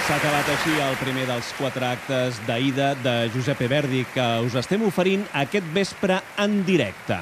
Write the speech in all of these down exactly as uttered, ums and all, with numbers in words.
S'ha acabat així el primer dels quatre actes d'Aida de Giuseppe Verdi, que us estem oferint aquest vespre en directe.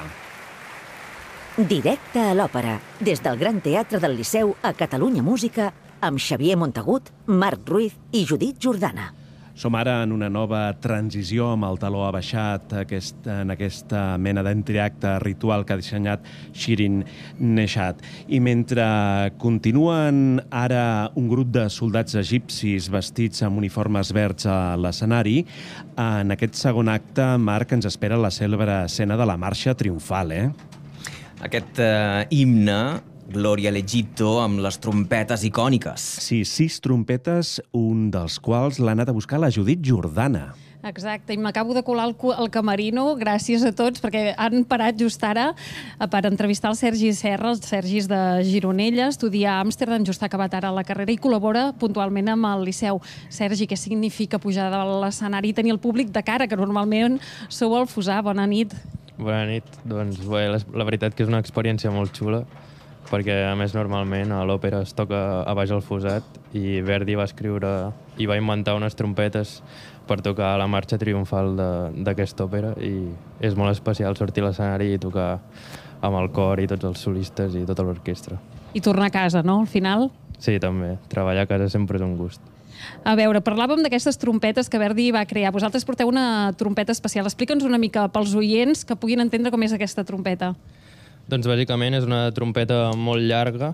Directe a l'òpera, des del Gran Teatre del Liceu a Catalunya Música, amb Xavier Montagut, Marc Ruiz i Judit Jordana. Som ara en una nova transició amb el taló abaixat aquest, en aquesta mena d'entreacte ritual que ha dissenyat Shirin Neshat. I mentre continuen ara un grup de soldats egipcis vestits amb uniformes verds a l'escenari, en aquest segon acte, Marc, ens espera la cèlebre escena de la marxa triomfal, eh? Aquest eh, himne, Glòria a l'Egipto, amb les trompetes icòniques. Sí, sis trompetes, un dels quals l'ha anat a buscar la Judit Jordana. Exacte, i m'acabo de colar al camerino, gràcies a tots, perquè han parat just ara per entrevistar el Sergi Serra, el Sergi de Gironella, estudia a Amsterdam, just ha acabat ara la carrera i col·labora puntualment amb el Liceu. Sergi, què significa pujar a l'escenari i tenir el públic de cara, que normalment sou al Fossar? Bona nit. Bona nit. Doncs bé, la veritat que és una experiència molt xula, perquè a més normalment a l'òpera es toca a baix el fossat i Verdi va escriure i va inventar unes trompetes per tocar la marxa triomfal d'aquesta òpera i és molt especial sortir a l'escenari i tocar amb el cor i tots els solistes i tota l'orquestra. I tornar a casa, no, al final? Sí, també. Treballar a casa sempre és un gust. A veure, parlàvem d'aquestes trompetes que Verdi va crear. Vosaltres porteu una trompeta especial. Explica'ns una mica pels oients que puguin entendre com és aquesta trompeta. Doncs bàsicament és una trompeta molt llarga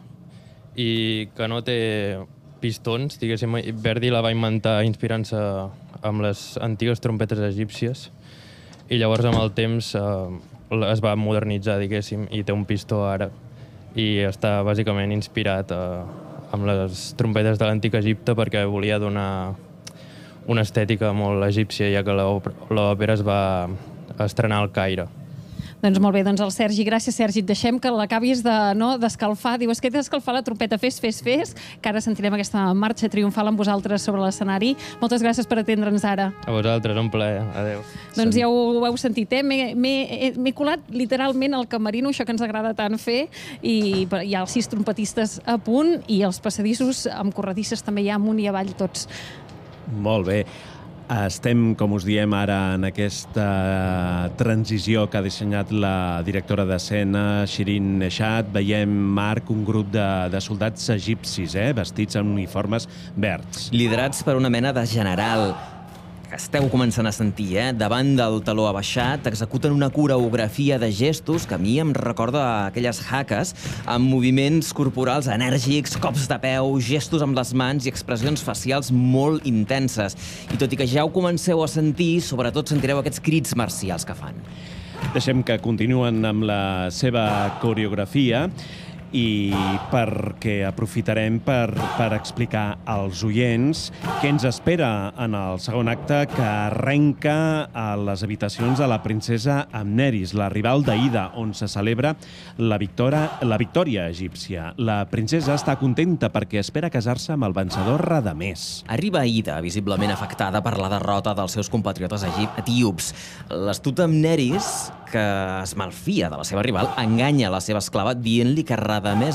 i que no té pistons, diguéssim. Verdi la va inventar inspirant-se amb les antigues trompetes egípcies i llavors amb el temps eh, es va modernitzar, diguéssim, i té un pistó ara i està bàsicament inspirat eh, amb les trompetes de l'antic Egipte perquè volia donar una estètica molt egípcia, ja que l'òpera es va estrenar al Caire. Doncs molt bé, doncs el Sergi, gràcies Sergi, et deixem que l'acabis d'escalfar. Diu, és que he d'escalfar la trompeta, fes, fes, fes, que ara sentirem aquesta marxa triomfal amb vosaltres sobre l'escenari. Moltes gràcies per atendre'ns ara. A vosaltres, un plaer. Adéu. Doncs ja ho heu sentit, eh? M'he colat literalment al camerino, això que ens agrada tant fer, i hi ha els sis trompetistes a punt i els passadissos amb corredisses també hi ha amunt i avall tots. Molt bé. Estem, com us diem ara, en aquesta transició que ha dissenyat la directora d'escena, Shirin Neshat. Veiem, Marc, un grup de, de soldats egipcis, eh, vestits en uniformes verds. Liderats per una mena de general, que esteu començant a sentir, eh? Davant del taló abaixat, executen una coreografia de gestos que a mi em recorda aquelles haques amb moviments corporals enèrgics, cops de peu, gestos amb les mans i expressions facials molt intenses. I tot i que ja ho comenceu a sentir, sobretot sentireu aquests crits marcials que fan. Deixem que continuen amb la seva coreografia i perquè aprofitarem per, per explicar als oients què ens espera en el segon acte, que arrenca a les habitacions de la princesa Amneris, la rival d'Aida, on se celebra la, victòria, la victòria egípcia. La princesa està contenta perquè espera casar-se amb el vencedor Radamés. Arriba Aida, visiblement afectada per la derrota dels seus compatriotes etíops. L'astuta Amneris, que es malfia de la seva rival, enganya la seva esclava dient-li que Radamés